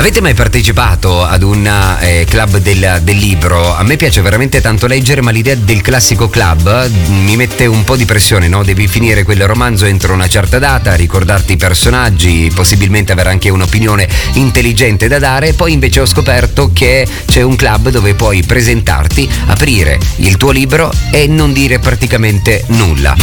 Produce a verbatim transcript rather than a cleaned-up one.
Avete mai partecipato ad un eh, club del, del libro? A me piace veramente tanto leggere, ma l'idea del classico club mi mette un po' di pressione, no? Devi finire quel romanzo entro una certa data, ricordarti i personaggi, possibilmente avere anche un'opinione intelligente da dare. Poi invece ho scoperto che c'è un club dove puoi presentarti, aprire il tuo libro e non dire praticamente nulla.